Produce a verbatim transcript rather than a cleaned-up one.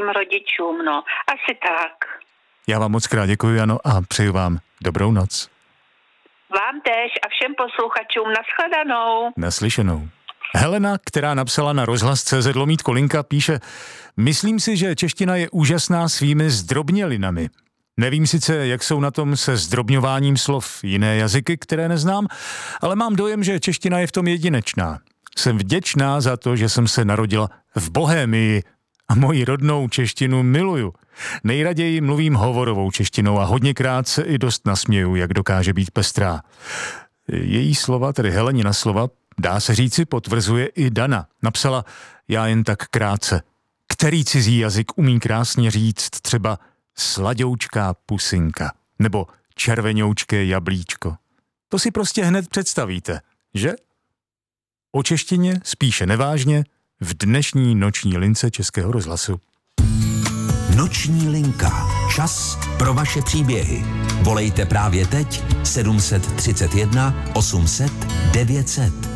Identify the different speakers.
Speaker 1: svým rodičům, no. Asi tak.
Speaker 2: Já vám moc krát děkuji, Jano, a přeju vám dobrou noc.
Speaker 1: Vám též a všem posluchačům nashledanou.
Speaker 2: Naslyšenou. Helena, která napsala na rozhlas tečka cé zet lomítko linka, píše: Myslím si, že čeština je úžasná svými zdrobnělinami. Nevím sice, jak jsou na tom se zdrobňováním slov jiné jazyky, které neznám, ale mám dojem, že čeština je v tom jedinečná. Jsem vděčná za to, že jsem se narodila v Bohémii a moji rodnou češtinu miluju. Nejraději mluvím hovorovou češtinou a hodněkrát se i dost nasměju, jak dokáže být pestrá. Její slova, tedy Helenina slova, dá se říci, potvrzuje i Dana. Napsala: Já jen tak krátce. Který cizí jazyk umí krásně říct třeba sladoučká pusinka nebo červenoučké jablíčko? To si prostě hned představíte, že? O češtině spíše nevážně v dnešní noční lince Českého rozhlasu.
Speaker 3: Noční linka. Čas pro vaše příběhy. Volejte právě teď sedm set třicet jedna osm set devět set.